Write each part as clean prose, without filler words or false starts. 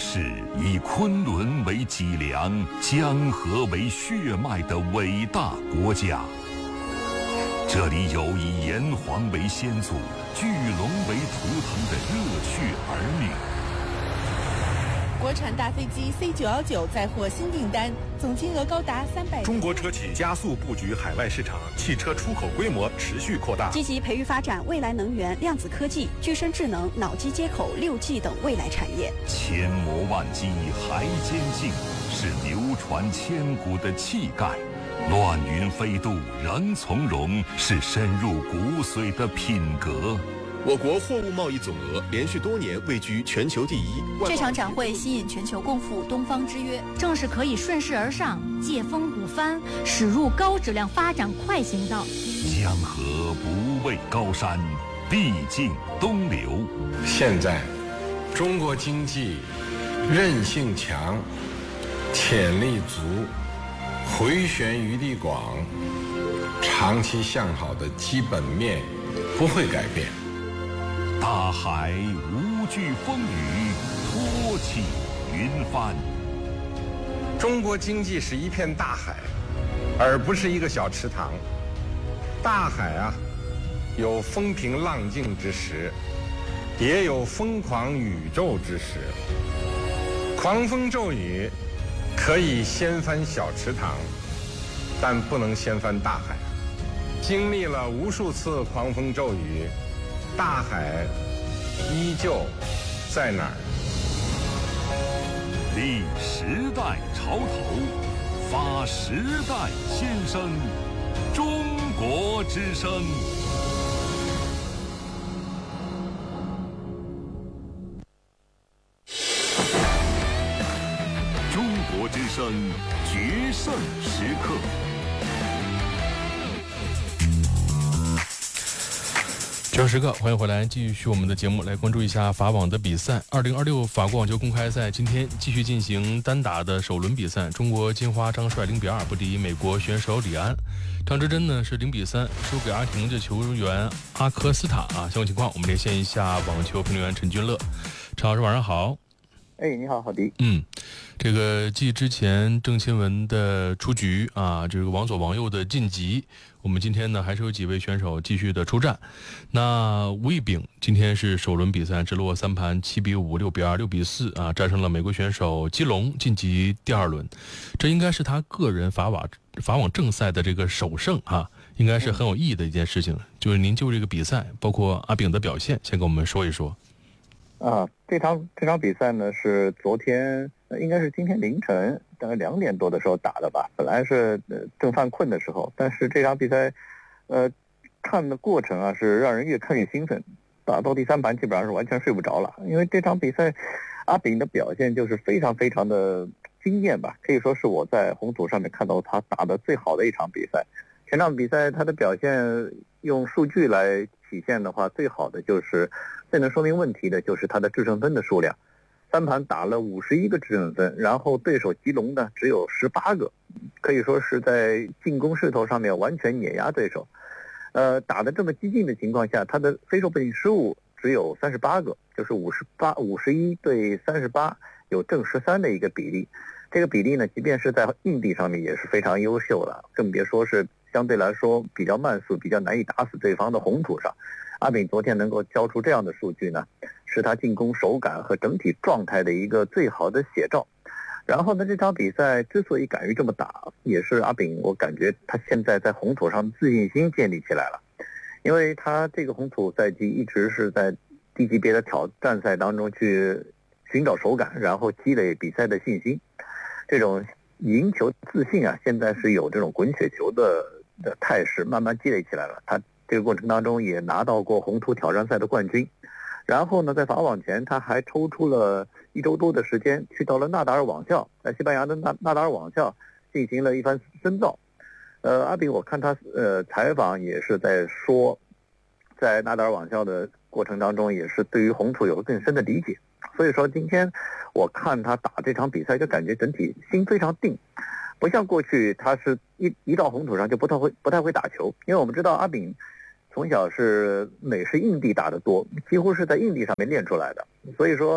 是以昆仑为脊梁、江河为血脉的伟大国家。这里有以炎黄为先祖、巨龙为图腾的热血儿女。 国产大飞机 C919 再获新订单，总金额高达300。 中国车企加速布局海外市场，汽车出口规模持续扩大， 积极培育发展未来能源、量子科技、具身智能、脑机接口、6G 等未来产业。 千磨万击还坚劲，是流传千古的气概；乱云飞渡仍从容，是深入骨髓的品格。 我国货物贸易总额连续多年位居全球第一。 这场展会吸引全球共赴东方之约，正是可以顺势而上，借风鼓帆，驶入高质量发展快行道。 江河不畏高山，必尽东流。 现在，中国经济韧性强，潜力足，回旋余地广，长期向好的基本面不会改变。 大海无惧风雨，托起云帆。 中国经济是一片大海，而不是一个小池塘。大海啊，有风平浪静之时，也有疯狂宇宙之时。狂风骤雨可以掀翻小池塘，但不能掀翻大海。经历了无数次狂风骤雨，大海依旧在哪儿？ 立时代潮头，发时代先声，中国之声。中国之声决胜时刻。 决胜时刻，欢迎回来，继续我们的节目，来关注一下法网的比赛。2026法国网球公开赛今天继续进行单打的首轮比赛，中国金花张帅0-2不敌美国选手李安，张之臻呢是0-3输给阿根廷的球员阿科斯塔啊。相关情况，我们连线一下网球评论员陈君乐。陈老师晚上好。 你好，郝迪。 这个继之前郑钦文的出局啊，这个王左王右的晋级，我们今天呢还是有几位选手继续的出战。那吴亦丙今天是首轮比赛直落3盘7-5、6-2、6-4啊，战胜了美国选手基隆，晋级第二轮。这应该是他个人法网正赛的这个首胜啊，应该是很有意义的一件事情。就是您就这个比赛，包括阿丙的表现，先跟我们说一说。 这场比赛呢是昨天，应该是今天凌晨大概2点多的时候打的吧。本来是正犯困的时候，但是这场比赛，看的过程啊是让人越看越兴奋。打到第3盘基本上是完全睡不着了，因为这场比赛阿丙的表现就是非常非常的惊艳吧，可以说是我在红土上面看到他打的最好的一场比赛。全场比赛他的表现用数据来体现的话，最好的就是最能说明问题的就是他的制胜分的数量，3盘打了51个制胜分，然后对手吉隆呢只有18个，可以说是在进攻势头上面完全碾压对手。打得这么激进的情况下，他的非手背失误只有38个，就是51对38，有正13的一个比例。这个比例呢，即便是在硬地上面也是非常优秀了，更别说是相对来说比较慢速、比较难以打死对方的红土上。阿丙昨天能够交出这样的数据呢，是他进攻手感和整体状态的一个最好的写照。然后呢，这场比赛之所以敢于这么打，也是阿丙我感觉他现在在红土上自信心建立起来了，因为他这个红土赛季一直是在低级别的挑战赛当中去寻找手感，然后积累比赛的信心。这种赢球自信啊，现在是有这种滚雪球的态势慢慢积累起来了。他这个过程当中也拿到过红土挑战赛的冠军，然后呢，在法网前他还抽出了1周多的时间，去到了纳达尔网校，在西班牙的纳达尔网校进行了一番深造。阿丙我看他采访也是在说，在纳达尔网校的过程当中也是对于红土有了更深的理解。所以说今天我看他打这场比赛就感觉整体心非常定，不像过去他是一到红土上就不太会打球。因为我们知道阿丙从小是美式硬地打得多，几乎是在硬地上面练出来的，所以说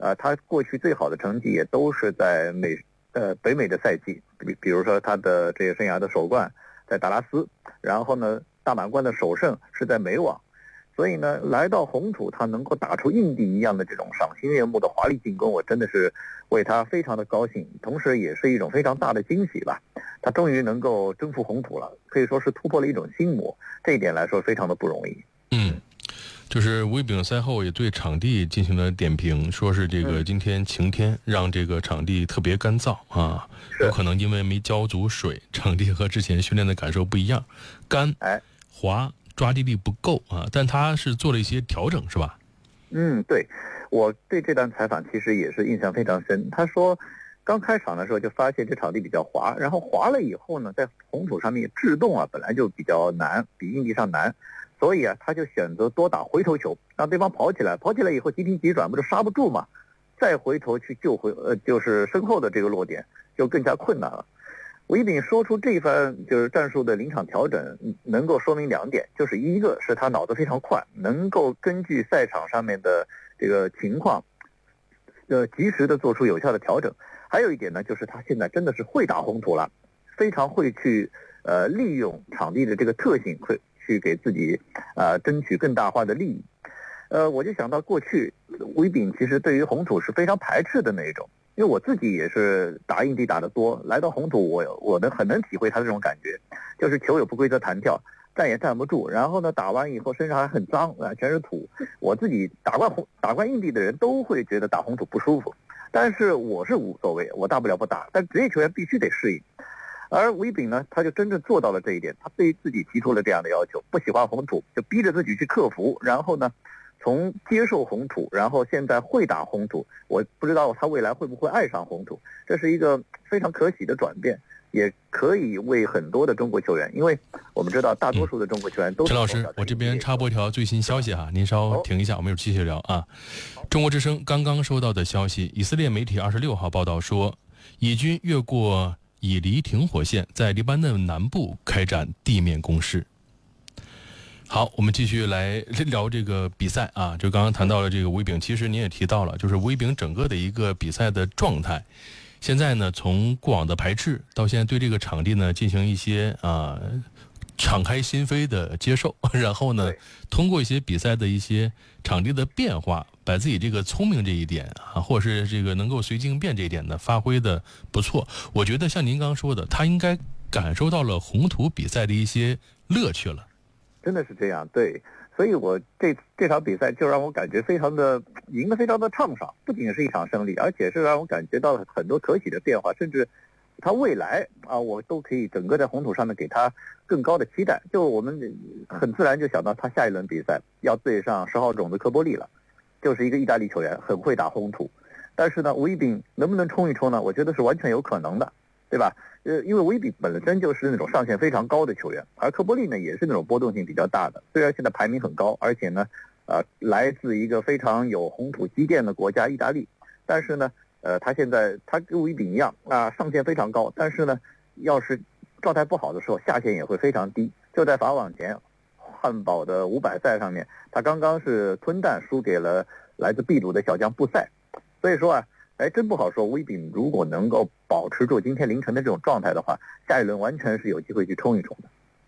他过去最好的成绩也都是在北美的赛季，比如说他的这个生涯的首冠在达拉斯，然后呢大满贯的首胜是在美网，所以呢来到红土他能够打出印地一样的这种赏心悦目的华丽进攻，我真的是为他非常的高兴，同时也是一种非常大的惊喜吧。他终于能够征服红土了，可以说是突破了一种心魔，这一点来说非常的不容易。 就是吴一丙赛后也对场地进行了点评，说是这个今天晴天让这个场地特别干燥啊，有可能因为没浇足水，场地和之前训练的感受不一样，干、滑、抓地力不够啊，但他是做了一些调整，是吧？ 对，我对这段采访其实也是印象非常深。他说刚开场的时候就发现这场地比较滑，然后滑了以后呢，在红土上面制动本来就比较难，比硬地上难，所以他就选择多打回头球，让对方跑起来以后急停急转不就刹不住嘛，再回头去救回就是身后的这个落点就更加困难了。吴一丙说出这一番就是战术的临场调整，能够说明2点，就是一个是他脑子非常快，能够根据赛场上面的这个情况及时的做出有效的调整，还有一点呢，就是他现在真的是会打红土了，非常会去利用场地的这个特性，会去给自己争取更大化的利益。我就想到过去吴一丙其实对于红土是非常排斥的那一种，因为我自己也是打硬地打得多，来到红土我很能体会他这种感觉，就是球有不规则弹跳，站也站不住，然后呢打完以后身上还很脏全是土。我自己打惯硬地的人都会觉得打红土不舒服，但是我是无所谓，我大不了不打，但职业球员必须得适应。而吴一丙呢，他就真正做到了这一点，他对自己提出了这样的要求，不喜欢红土就逼着自己去克服，然后呢从接受红土，然后现在会打红土，我不知道他未来会不会爱上红土，这是一个非常可喜的转变，也可以为很多的中国球员，因为我们知道大多数的中国球员都是。 陈老师，我这边插播一条最新消息您稍停一下，我们有继续聊啊。中国之声刚刚收到的消息，以色列媒体26号报道说，以军越过以黎停火线，在黎巴嫩南部开展地面攻势。好，我们继续来聊这个比赛啊，就刚刚谈到了这个吴一丙，其实您也提到了，就是吴一丙整个的一个比赛的状态，现在呢从过往的排斥到现在对这个场地呢进行一些敞开心扉的接受，然后呢通过一些比赛的一些场地的变化，把自己这个聪明这一点或者是这个能够随机应变这一点呢发挥的不错。我觉得像您刚刚说的，他应该感受到了红土比赛的一些乐趣了。 真的是这样，对，所以我这场比赛就让我感觉赢得非常的畅爽，不仅是一场胜利，而且是让我感觉到了很多可喜的变化，甚至他未来我都可以整个在红土上面给他更高的期待。就我们很自然就想到他下一轮比赛要对上10号种子科波利了，就是一个意大利球员，很会打红土，但是呢吴一丙能不能冲一冲呢？我觉得是完全有可能的，对吧？因为吴一丙本身就是那种上限非常高的球员，而科波利呢也是那种波动性比较大的，虽然现在排名很高，而且呢来自一个非常有红土积淀的国家意大利，但是呢他现在他跟吴一丙一样上限非常高，但是呢要是状态不好的时候下限也会非常低。就在法网前汉堡的500赛上面，他刚刚是吞蛋输给了来自秘鲁的小将布塞，所以说真不好说。吴一丙如果能够保持住今天凌晨的这种状态的话，下一轮完全是有机会去冲一冲的。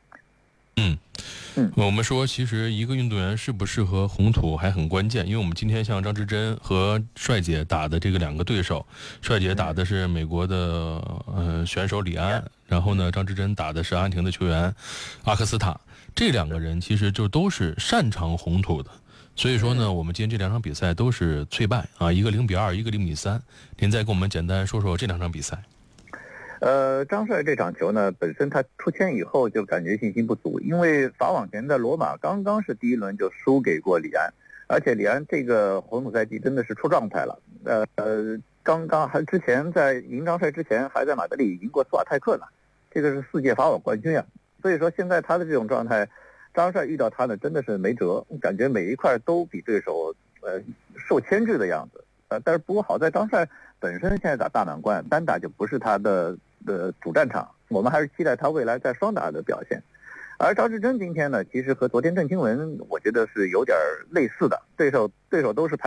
我们说其实一个运动员适不适合红土还很关键，因为我们今天像张之臻和帅姐打的这个2个对手，帅姐打的是美国的选手李安，然后呢张之臻打的是阿根廷的球员阿克斯塔，这2个人其实就都是擅长红土的，所以说呢我们今天这2场比赛都是脆败一个0-2，一个0-3。您再跟我们简单说说这2场比赛。 张帅这场球呢，本身他出签以后就感觉信心不足，因为法网前在罗马刚刚是第1轮就输给过李安，而且李安这个红土赛季真的是出状态了。刚刚还之前在赢张帅之前还在马德里赢过斯瓦泰克呢，这个是4届法网冠军啊。所以说现在他的这种状态，张帅遇到他呢真的是没辙，感觉每一块都比对手受牵制的样子。但是不过好在张帅本身现在打大满贯，单打就不是他的主战场，我们还是期待他未来在双打的表现。而张之臻今天呢，其实和昨天郑钦文我觉得是有点类似的，对手都是